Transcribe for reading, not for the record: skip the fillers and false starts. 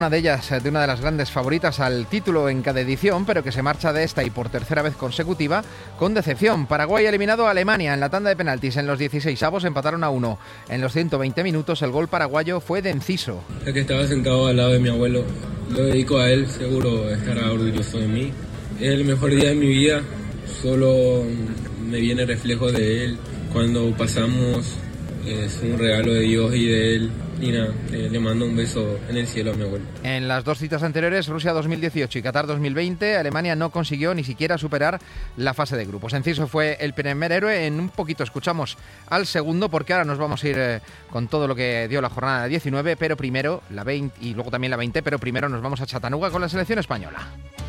Una de ellas, de una de las grandes favoritas al título en cada edición, pero que se marcha de esta y por tercera vez consecutiva con decepción. Paraguay ha eliminado a Alemania en la tanda de penaltis. En los 16avos empataron a 1. En los 120 minutos el gol paraguayo fue de Enciso. El que estaba sentado al lado de mi abuelo, lo dedico a él, seguro estará orgulloso de mí. Es el mejor día de mi vida, solo me viene reflejo de él. Cuando pasamos es un regalo de Dios y de él. Y nada, le mando un beso en el cielo a mi abuelo. En las dos citas anteriores, Rusia 2018 y Qatar 2020, Alemania no consiguió ni siquiera superar la fase de grupos. Enciso fue el primer héroe. En un poquito escuchamos al segundo, porque ahora nos vamos a ir con todo lo que dio la jornada 19, pero primero la 20 y luego también la 20, pero primero nos vamos a Chattanooga con la selección española.